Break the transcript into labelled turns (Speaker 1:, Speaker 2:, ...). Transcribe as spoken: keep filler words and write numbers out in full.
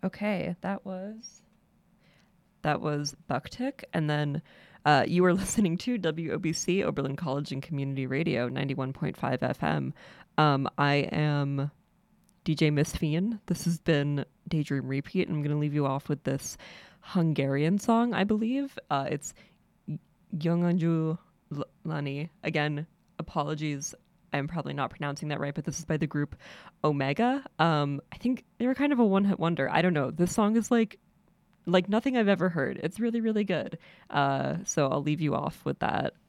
Speaker 1: Okay, that was that was Bucktick, and then uh, you were listening to W O B C Oberlin College and Community Radio, ninety-one point five F M. Um, I am D J Miss Fian. This has been Daydream Repeat, and I'm going to leave you off with this Hungarian song, I believe. Uh, it's Yonganju Lani. Again, apologies. I'm probably not pronouncing that right, but this is by the group Omega. Um, I think they were kind of a one-hit wonder. I don't know. This song is like like nothing I've ever heard. It's really, really good. Uh, so I'll leave you off with that.